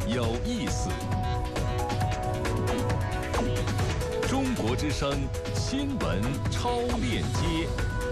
有意思。中国之声新闻超链接，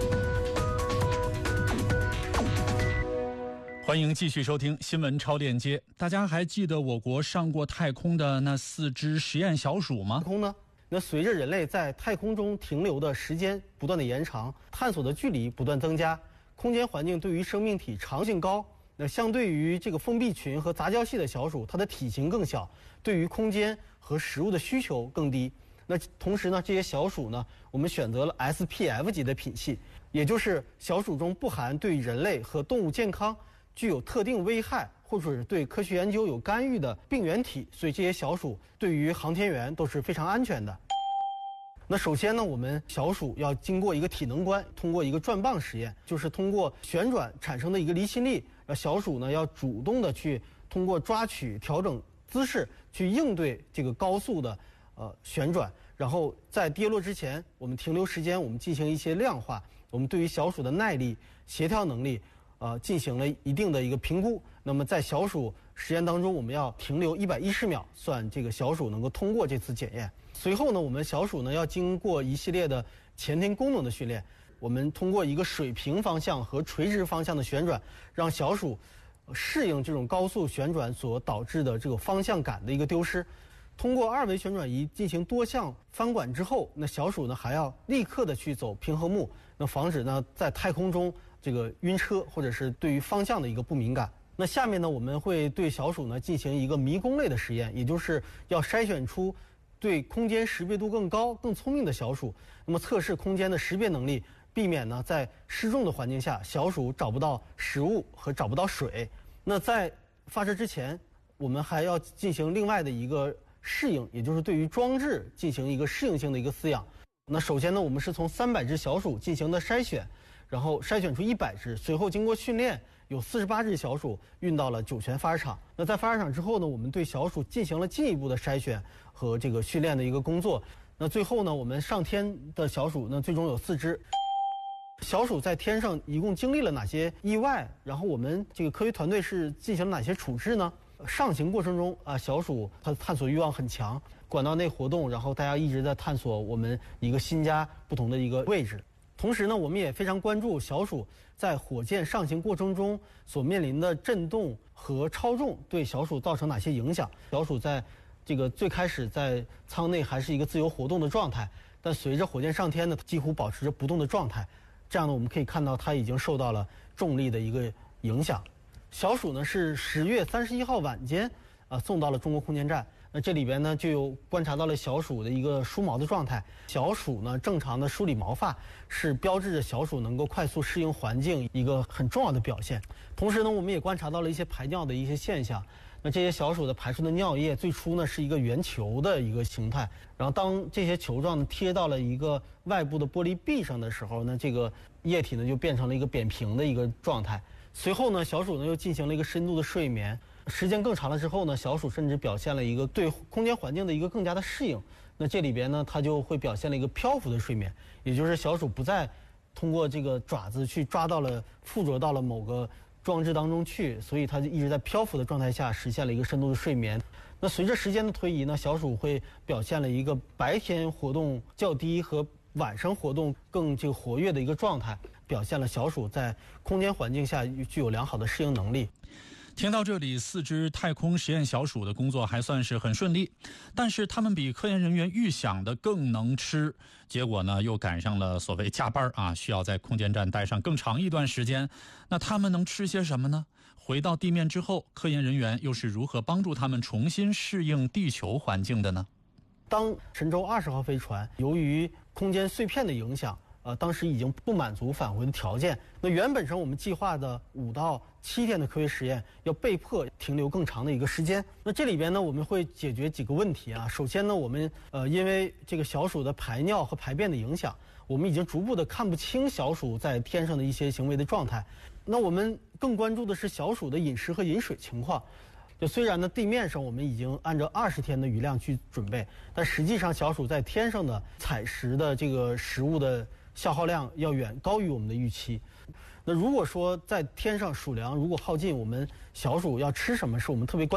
欢迎继续收听新闻超链接。大家还记得我国上过太空的那4只实验小鼠吗？ 太空呢？那随着人类在太空中停留的时间不断的延长，探索的距离不断增加，空间环境对于生命体常性高。那相对于这个封闭群和杂交系的小鼠，它的体型更小，对于空间和食物的需求更低。那同时呢，这些小鼠呢，我们选择了 SPF 级的品系，也就是小鼠中不含对人类和动物健康具有特定危害或者是对科学研究有干预的病原体，所以这些小鼠对于航天员都是非常安全的。那首先呢，我们小鼠要经过一个体能关，通过一个转棒实验，就是通过旋转产生的一个离心力，小鼠呢要主动的去通过抓取调整姿势去应对这个高速的旋转，然后在跌落之前，我们停留时间，我们进行一些量化，我们对于小鼠的耐力、协调能力进行了一定的一个评估。那么在小鼠实验当中，我们要停留110秒，算这个小鼠能够通过这次检验。随后呢，我们小鼠呢要经过一系列的前庭功能的训练，我们通过一个水平方向和垂直方向的旋转，让小鼠适应这种高速旋转所导致的这个方向感的一个丢失。通过2维旋转仪进行多项翻管之后，那小鼠呢还要立刻的去走平衡木，那防止呢在太空中这个晕车或者是对于方向的一个不敏感。那下面呢，我们会对小鼠呢进行一个迷宫类的实验，也就是要筛选出对空间识别度更高、更聪明的小鼠，那么测试空间的识别能力，避免呢在失重的环境下，小鼠找不到食物和找不到水。那在发射之前，我们还要进行另外的一个适应，也就是对于装置进行一个适应性的一个饲养。那首先呢，我们是从300只小鼠进行的筛选，然后筛选出100只，随后经过训练，有48只小鼠运到了酒泉发射场。那在发射场之后呢，我们对小鼠进行了进一步的筛选和这个训练的一个工作。那最后呢，我们上天的小鼠呢，最终有4只。小鼠在天上一共经历了哪些意外？然后我们这个科学团队是进行了哪些处置呢？上行过程中小鼠它探索欲望很强，管道内活动，然后大家一直在探索我们一个新家不同的一个位置。同时呢，我们也非常关注小鼠在火箭上行过程中所面临的震动和超重对小鼠造成哪些影响。小鼠在这个最开始在舱内还是一个自由活动的状态，但随着火箭上天呢，几乎保持着不动的状态。这样呢，我们可以看到它已经受到了重力的一个影响。小鼠呢是10月31号晚间送到了中国空间站。那这里边呢就有观察到了小鼠的一个梳毛的状态。小鼠呢正常的梳理毛发是标志着小鼠能够快速适应环境一个很重要的表现。同时呢，我们也观察到了一些排尿的一些现象。那这些小鼠的排出的尿液最初呢是一个圆球的一个形态，然后当这些球状贴到了一个外部的玻璃壁上的时候呢，这个液体呢就变成了一个扁平的一个状态。随后呢，小鼠呢又进行了一个深度的睡眠，时间更长了之后呢，小鼠甚至表现了一个对空间环境的一个更加的适应。那这里边呢，它就会表现了一个漂浮的睡眠，也就是小鼠不再通过这个爪子去抓到了附着到了某个装置当中去，所以它就一直在漂浮的状态下实现了一个深度的睡眠。那随着时间的推移呢，小鼠会表现了一个白天活动较低和晚上活动更这个活跃的一个状态，表现了小鼠在空间环境下具有良好的适应能力。 听到这里，4只太空实验小鼠的工作还算是很顺利，但是他们比科研人员预想的更能吃，结果呢又赶上了所谓加班需要在空间站待上更长一段时间。那他们能吃些什么呢？回到地面之后，科研人员又是如何帮助他们重新适应地球环境的呢？ 当神舟20号飞船由于空间碎片的影响，当时已经不满足返回的条件。那原本上我们计划的5到7天的科学实验，要被迫停留更长的一个时间。那这里边呢，我们会解决几个问题首先呢，我们因为这个小鼠的排尿和排便的影响，我们已经逐步的看不清小鼠在天上的一些行为的状态。那我们更关注的是小鼠的饮食和饮水情况。就虽然呢，地面上我们已经按照20天的余量去准备，但实际上小鼠在天上的采食的这个食物的消耗量要远高于我们的预期。那如果说在天上鼠粮如果耗尽，我们小鼠要吃什么是我们特别关